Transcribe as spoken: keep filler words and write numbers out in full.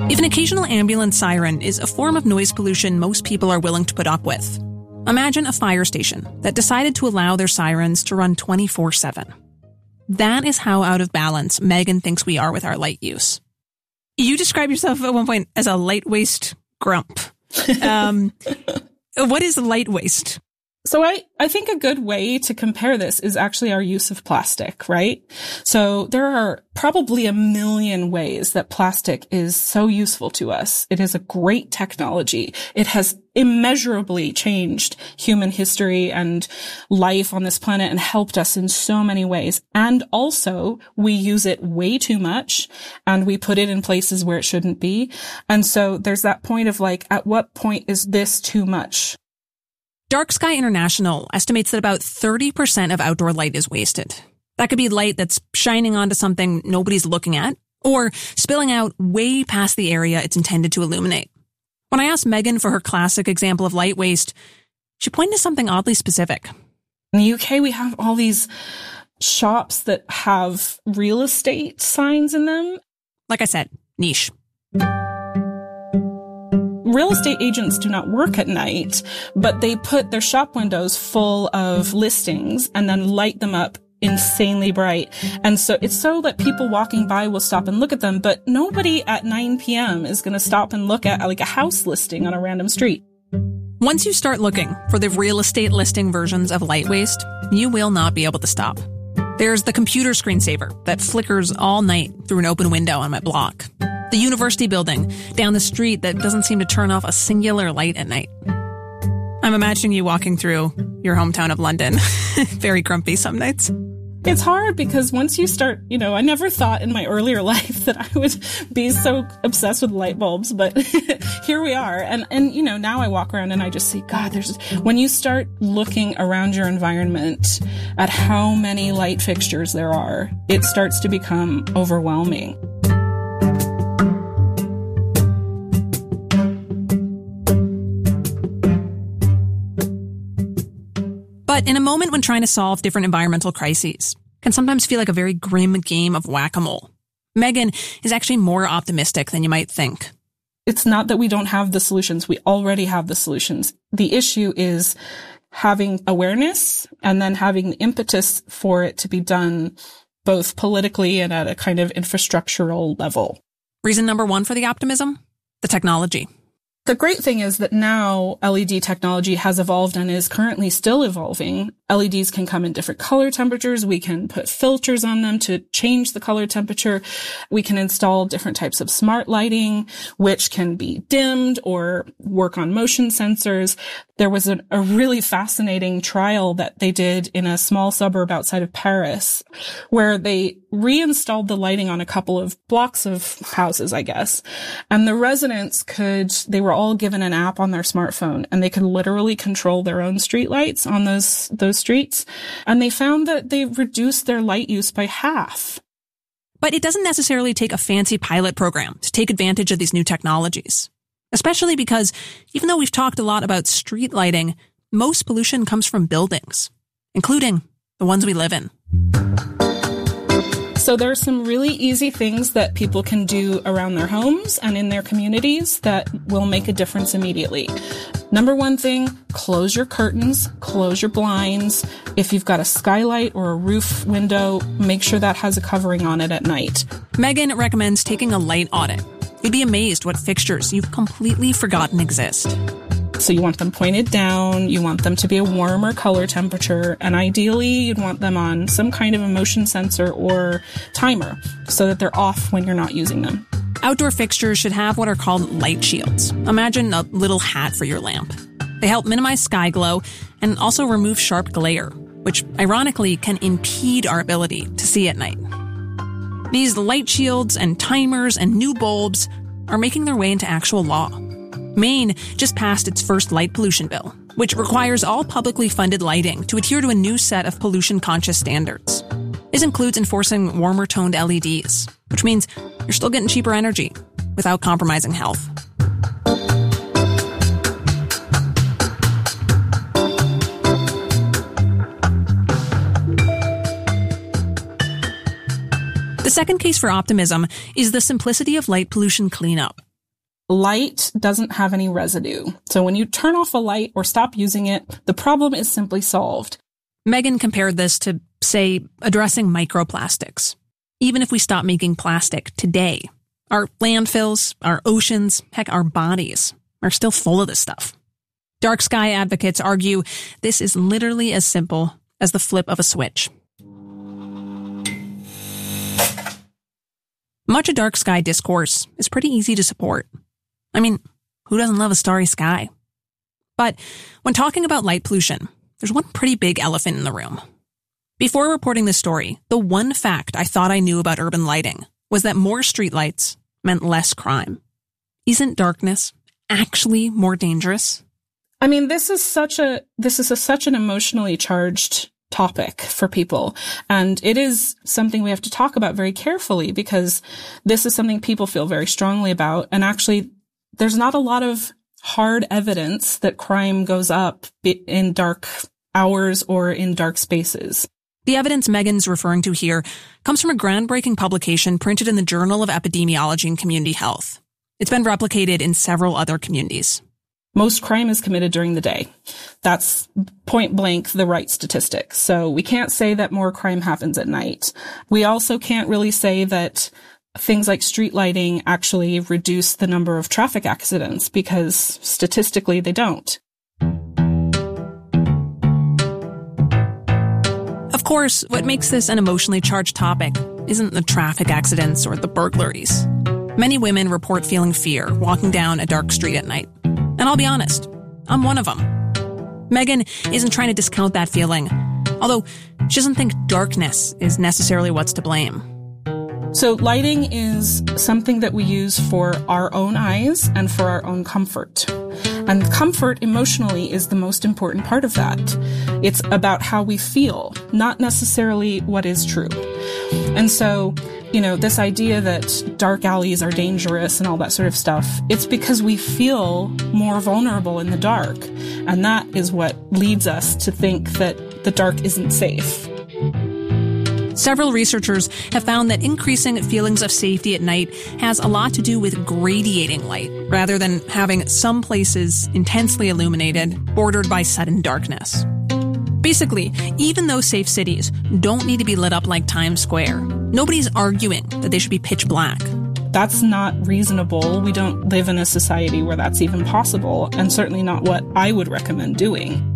If an occasional ambulance siren is a form of noise pollution most people are willing to put up with, imagine a fire station that decided to allow their sirens to run twenty-four seven. That is how out of balance Megan thinks we are with our light use. You described yourself at one point as a light waste grump. Um, what is light waste? So I, I think a good way to compare this is actually our use of plastic, right? So there are probably a million ways that plastic is so useful to us. It is a great technology. It has immeasurably changed human history and life on this planet and helped us in so many ways. And also we use it way too much and we put it in places where it shouldn't be. And so there's that point of like, at what point is this too much? Dark Sky International estimates that about thirty percent of outdoor light is wasted. That could be light that's shining onto something nobody's looking at, or spilling out way past the area it's intended to illuminate. When I asked Megan for her classic example of light waste, she pointed to something oddly specific. In the U K, we have all these shops that have real estate signs in them. Like I said, niche. Real estate agents do not work at night, but they put their shop windows full of listings and then light them up insanely bright. And so it's so that people walking by will stop and look at them, but nobody at nine p.m. is going to stop and look at like a house listing on a random street. Once you start looking for the real estate listing versions of light waste, you will not be able to stop. There's the computer screensaver that flickers all night through an open window on my block. The university building down the street that doesn't seem to turn off a singular light at night. I'm imagining you walking through your hometown of London, very grumpy some nights. It's hard because once you start, you know, I never thought in my earlier life that I would be so obsessed with light bulbs, but here we are. And, and, you know, now I walk around and I just see, God, there's, when you start looking around your environment at how many light fixtures there are, it starts to become overwhelming. But in a moment when trying to solve different environmental crises can sometimes feel like a very grim game of whack-a-mole, Megan is actually more optimistic than you might think. It's not that we don't have the solutions. We already have the solutions. The issue is having awareness and then having the impetus for it to be done both politically and at a kind of infrastructural level. Reason number one for the optimism? The technology. The great thing is that now L E D technology has evolved and is currently still evolving. L E Ds can come in different color temperatures. We can put filters on them to change the color temperature. We can install different types of smart lighting, which can be dimmed or work on motion sensors. There was a, a really fascinating trial that they did in a small suburb outside of Paris, where they reinstalled the lighting on a couple of blocks of houses, I guess. And the residents could, they were all given an app on their smartphone and they could literally control their own street lights on those, those streets. And they found that they reduced their light use by half. But it doesn't necessarily take a fancy pilot program to take advantage of these new technologies. Especially because even though we've talked a lot about street lighting, most pollution comes from buildings, including the ones we live in. So there are some really easy things that people can do around their homes and in their communities that will make a difference immediately. Number one thing, close your curtains, close your blinds. If you've got a skylight or a roof window, make sure that has a covering on it at night. Megan recommends taking a light audit. You'd be amazed what fixtures you've completely forgotten exist. So you want them pointed down, you want them to be a warmer color temperature, and ideally you'd want them on some kind of a motion sensor or timer so that they're off when you're not using them. Outdoor fixtures should have what are called light shields. Imagine a little hat for your lamp. They help minimize sky glow and also remove sharp glare, which ironically can impede our ability to see at night. These light shields and timers and new bulbs are making their way into actual law. Maine just passed its first light pollution bill, which requires all publicly funded lighting to adhere to a new set of pollution-conscious standards. This includes enforcing warmer-toned L E Ds, which means you're still getting cheaper energy without compromising health. The second case for optimism is the simplicity of light pollution cleanup. light doesn't have any residue. So when you turn off a light or stop using it, the problem is simply solved. Megan compared this to, say, addressing microplastics. Even if we stop making plastic today, our landfills, our oceans, heck, our bodies are still full of this stuff. Dark sky advocates argue this is literally as simple as the flip of a switch. Much of dark sky discourse is pretty easy to support. I mean, who doesn't love a starry sky? But when talking about light pollution, there's one pretty big elephant in the room. Before reporting this story, the one fact I thought I knew about urban lighting was that more streetlights meant less crime. Isn't darkness actually more dangerous? I mean, this is such a, this is a, such an emotionally charged topic for people. And it is something we have to talk about very carefully because this is something people feel very strongly about. And actually, there's not a lot of hard evidence that crime goes up in dark hours or in dark spaces. The evidence Megan's referring to here comes from a groundbreaking publication printed in the Journal of Epidemiology and Community Health. It's been replicated in several other communities. Most crime is committed during the day. That's point blank the right statistic. So we can't say that more crime happens at night. We also can't really say that things like street lighting actually reduce the number of traffic accidents because statistically they don't. Of course, what makes this an emotionally charged topic isn't the traffic accidents or the burglaries. Many women report feeling fear walking down a dark street at night. And I'll be honest, I'm one of them. Megan isn't trying to discount that feeling, although she doesn't think darkness is necessarily what's to blame. So lighting is something that we use for our own eyes and for our own comfort. And comfort emotionally is the most important part of that. It's about how we feel, not necessarily what is true. And so, you know, this idea that dark alleys are dangerous and all that sort of stuff, it's because we feel more vulnerable in the dark. And that is what leads us to think that the dark isn't safe. Several researchers have found that increasing feelings of safety at night has a lot to do with gradiating light, rather than having some places intensely illuminated, bordered by sudden darkness. Basically, even though safe cities don't need to be lit up like Times Square, nobody's arguing that they should be pitch black. That's not reasonable. We don't live in a society where that's even possible, and certainly not what I would recommend doing.